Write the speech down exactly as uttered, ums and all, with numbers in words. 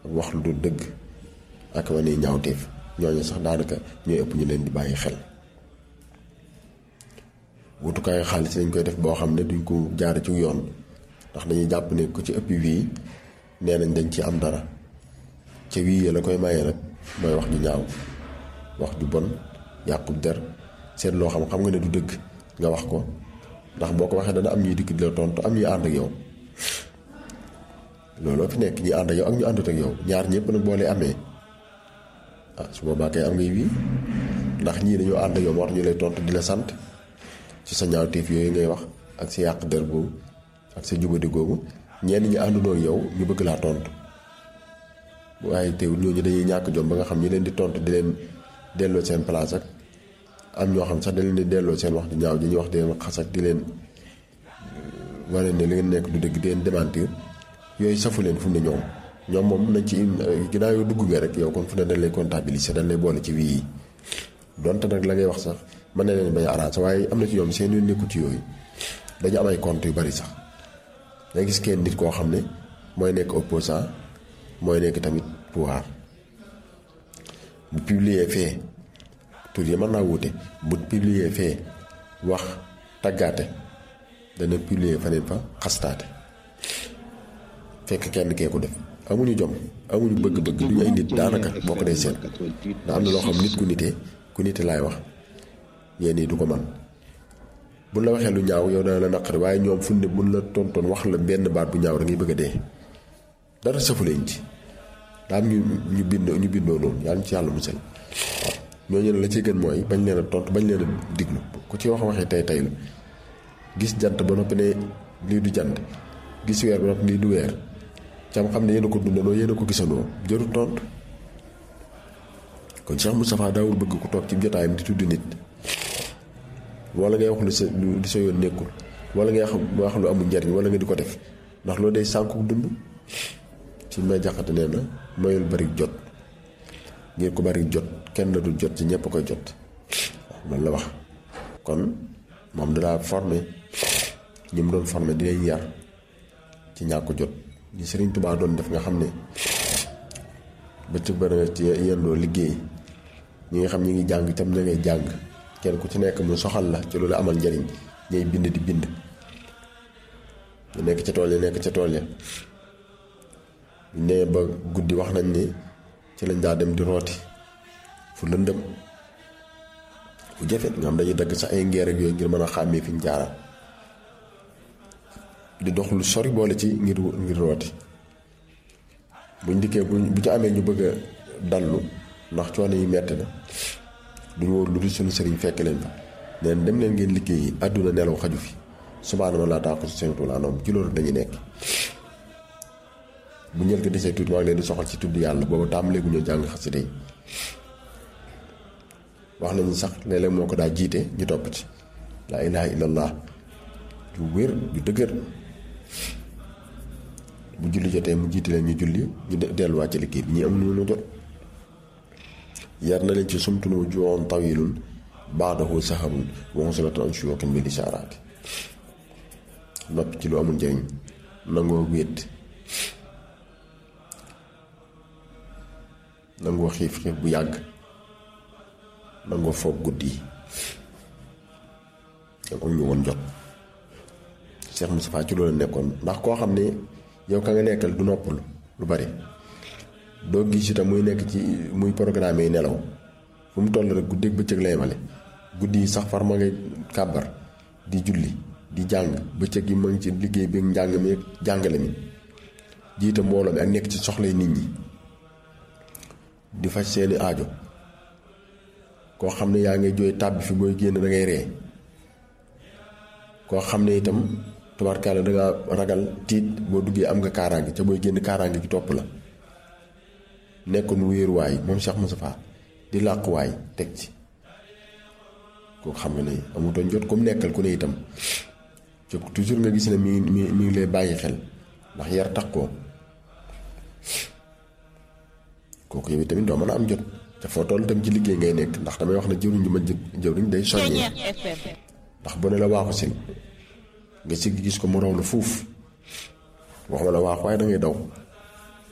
wax lu dul dëgg ak wane ñaawteef ñooñu sax daanaka ñooy ëpp ñu leen di bàyyi xel. wutukaayu xaalis dañ koy def boo xam ne duñ ko jaare ci yoon ndax dañuy jàpp ne ku ci ëpp wii nee nañ dañ ci am dara ca wii ya la koy maye nag mooy wax ju ñaaw wax ju bon yàqub der seet loo xam xam nga ne du dëgg nga wax ko ndax boo ko waxee dana am ñuy dikk di la tontu am ñuy ànd ak yow looloo fi nekk ñi ànd ak yow ak ñu àndut ak yow ñaar ñëpp nag boo lee amee ah su boobaa kay am ngay wii ndax ñii dañoo ànd ak yow moo tax ñu lay tontu di la sant ci sa ñaawteef yooyu ngay wax ak sa yàq der boobu ak sa jubadi googu ñenn ñi àndandoo ak yow ñu bëgg laa tontu waaye teewul ñooñu dañuy ñàkk jom ba nga xam ñi leen di tontu di leen delloo seen place ak am ñoo xam sax da leen di delloo seen wax di ñaaw ji ñuy wax di leen xas ak di leen wane ne li ngeen nekk du dëgg di leen démentir yooyu safu leen fu mu ne ñoom ñoom moom nañ ci ginnaaw yoo dugg nga rek yow kon fu ne dañ lay comptabiliser dañ lay boole ci wii yi donte nag la ngay wax sax mën na leen bañ a arrangé waaye am na ci ñoom seen yoon nekku ci yooyu dañu am ay compte yu bari sax day gis kenn nit koo xam ne mooy nekk opposant mooy nekk tamit pouvoir bu publier fee tur yi mën naa wuute bu publier fee wax taggaate dana publier faneen fa xastaate fekk kenn kee ko def amuñu jom amuñu bëgg-bëgg duñu ay nit daanaka boo ko dee seet ndax am na loo xam nit ku nitee ku nite laay wax yéen yi du ko man buñ la waxee lu ñaaw yow dana la naqari waaye ñoom fu ne buñ la tontoon wax la benn baat bu ñaaw da ngay bëgg a dee dara safu leen ci daa am ñu ñu bind ñu bindoo noonu yàlla ci yàlla musal ñooñu ne la ci gën mooy bañ leen a tontu bañ leen a diglu ku ci wax waxee tey tey la gis jant ba noppi ne lii du jant gis weer ba noppi lii du weer cam xam ne yéen a ko dundandoo yéen a ko gisandoo jarul tontu kon Cheikh Moustapha daawul bëgg ku toog ci jotaayam di tudd nit wala ngay wax lu sa lu sa yoon nekkul wala ngay wax lu amul njariñ wala nga di ko def ndax loolu day sànku dund ci may jaxate nee na mayul bari jot ngir ko bari jot kenn la dul jot ci ñëpp koy jot loolu la wax kon moom danaa formé ñi mu doon formé di leen yar ci ñàkk jot ñi Sëriñ Tuubaa doon def nga xam ne bëccëg ba nga ci yendoo liggéey ñi nga xam ñi ngi jàng itam na ngay jàng kenn ku ci nekk mu soxal la ci loolu amal njariñ ñay bind di bind ñu nekk ca tool ya nekk ca tool ya bu nee ba guddi wax nañ ni ci lañ daa dem di rooti fu lëndëm fu jafe nga xam dañuy dagg sax ay ngeer ak yooyu ngir mën a xàmmee fi ñu jaaraat di dox lu sori boole ci ngir ngir rooti buñ dikkee bu bu ci amee ñu bëgg a dallu ndax coono yi metti na duñu wóor lu dul suñu sëriñ fekk leen fa neen dem leen ngeen liggéey yi àdduna nelaw xaju fi subaana ma laa taa ko si seen tuul anoom ci loolu dañuy nekk bu ñël ko desee tuuti maa ngi leen di soxal ci tudd yàlla boobu tàmbalee gu ñu jàng xasida yi wax nañu sax léeg-léeg moo ko daa jiite ñu topp ci laa ilaha illallah ju wér ju dëgër bu julli jotee mu jiite leen ñu julli ñu delluwaat ci liggéey bi ñi am nu mu jot yar na leen ci sumtunu juwoon tawilun baadahu saharun wonsulatan an shuyokin bil ishaaraati noppi ci lu amul njëriñ nangoo wéet nangoo xiif xiif bu yàgg nangoo foog guddi yi yow am ñu woon jot Cheikh Moustapha ci loolu nekkoon ndax koo xam ne yow ka nga nekkal du noppalu lu bari doo gis itam muy nekk ci muy programme yi nelaw fu mu toll rek guddeeg bëccëg lay male guddi yi sax far ma ngay kàbbar di julli di jàng bëccëg yi ma ngi ci liggéey bi njàng mi jàngale mi jiite mbooloo mi ak nekk ci soxlay nit ñi di faj seeni aajo koo xam ne yaa ngay jooy tàbbi fi booy génn da ngay ree koo xam ne itam tubaarkaale da nga ragal tiit boo duggee am nga kaaraange ca booy génn kaaraange gi topp la nekkoon wéeruwaay moom Cheikh Moustapha di làquwaay teg ci kooku xam nga ne amutoon jot comme nekkal ku ne itam ci toujours nga gis ne mi mi mi ngi lay bàyyi xel ndax yar tax koo kooku yow tamit doo mën a am jot te foo toll itam ci liggéey ngay nekk ndax damay wax ne jëruñ ji ma jë jëruñ day soññee ndax bu ne la waaxu si nga sigg gis ko mu raw la fuuf waxuma la waaxu waaye da ngay daw